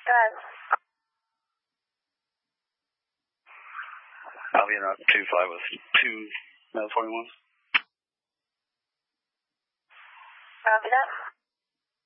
ahead. Albion Route 25 with 2 Mel 21s. Copy that.